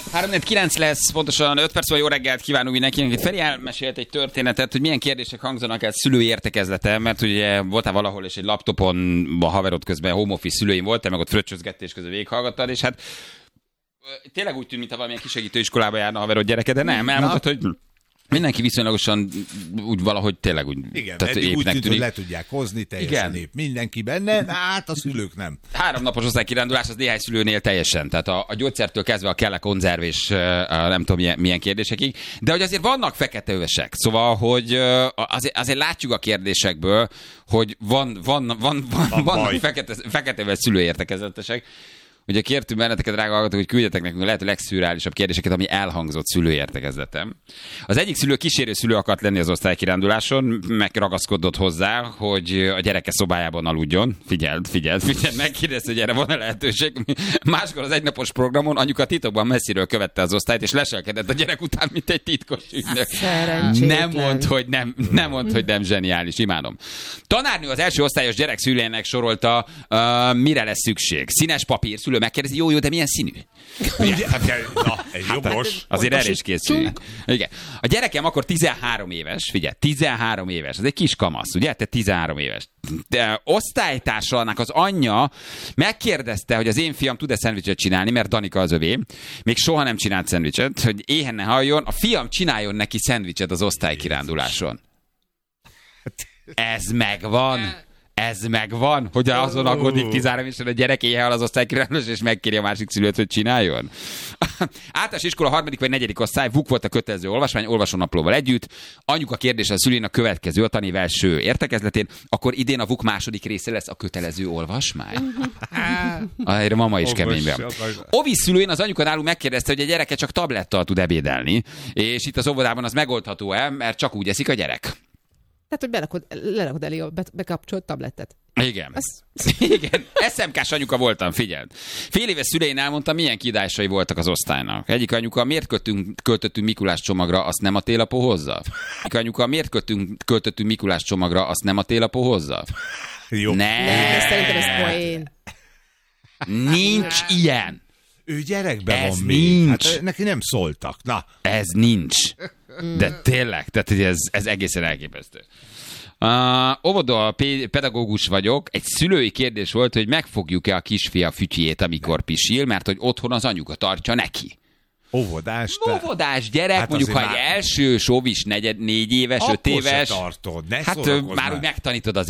3-9 lesz, pontosan 5 perc, jó reggelt kívánunk mindenkinek. Itt Feri elmesélt egy történetet, hogy milyen kérdések hangzanak el szülői értekezleten, mert ugye voltál valahol, és egy laptopon a haverod közben home office szülőim voltál, meg ott fröccsözgettés közben végighallgattad, és hát tényleg úgy tűnt, mintha valamilyen kisegítő iskolába járna a haverod gyereke, de nem, elmondtad, hogy mindenki viszonylagosan úgy valahogy tényleg úgy. Igen, eddig úgy tűnt, hogy le tudják hozni, teljesen épp mindenki benne, hát a szülők nem. 3 napos osztálykirándulás az néhány szülőnél teljesen, tehát a gyógyszertől kezdve a kell a konzerv és nem tudom milyen kérdésekig, de hogy azért vannak feketeövesek, szóval, hogy azért látjuk a kérdésekből, hogy vannak feketeöves szülőértekezetesek. Ugye kértünk benneteket, drága hallgatók, hogy küldjetek nekünk a lehető legszürreálisabb kérdéseket, ami elhangzott szülőértekezletem. Az egyik szülő kísérő szülő akart lenni az osztálykiránduláson, megragaszkodott hozzá, hogy a gyereke szobájában aludjon. Figyeld, megkérdezte, hogy erre van-e lehetőség. Máskor az egynapos programon anyuka titokban messziről követte az osztályt, és leselkedett a gyerek után, mint egy titkos ügynök. Nem mondd, hogy nem zseniális, imádom. Tanárnő az első osztályos gyerek szülőjének sorolta, mire lesz szükség. Színes papír, szülő megkérdezi, jó, de milyen színű? Egy jogos. Azért erős készülő. Igen. A gyerekem akkor 13 éves, figyelj, 13 éves, ez egy kis kamasz, ugye? Te 13 éves. De osztálytársának az anyja megkérdezte, hogy az én fiam tud-e szendvicset csinálni, mert Danika az övé. Még soha nem csinált szendvicset, hogy éhen ne halljon, a fiam csináljon neki szendvicset az osztálykiránduláson. Ez megvan, hogy azon aggódik 13 évesen a gyerek éjjel az osztálykiránduláson, és megkéri a másik szülőt, hogy csináljon. Általános iskola 3. vagy 4. osztály, VUK volt a kötelező olvasmány, olvasónaplóval együtt. Anyuka kérdése a szülén a következő, a tanév első értekezletén, akkor idén a VUK második része lesz a kötelező olvasmány. Erre mama is kemény van. Ovi szülőn az anyuka nálunk megkérdezte, hogy a gyereke csak tablettal tud ebédelni, és itt az óvodában az megoldható-e, mert csak úgy eszik a gyerek. Tehát, hogy lerakod elé a bekapcsolt tablettet. Igen. Igen. SMK-s anyuka voltam, figyeld. Fél éves szülein elmondtam, milyen kiadásai voltak az osztálynak. Egyik anyuka, miért költöttünk Mikulás csomagra, azt nem a télapó hozza? Egyik anyuka, miért költöttünk Mikulás csomagra, azt nem a télapó hozza? Jó. Ne, szerintem ez poén. Nincs ilyen. Ő gyerekben ez van nincs. Hát, neki nem szóltak. Na. Ez nincs. De tényleg, tehát ez egészen elképesztő. Óvoda pedagógus vagyok. Egy szülői kérdés volt, hogy megfogjuk-e a kisfia fütyjét, amikor pisil, mert hogy otthon az anyuka tartja neki. Óvodás gyerek, hát mondjuk ha egy első sóvis 4 éves, 5 éves. Tartod, hát már úgy megtanítod az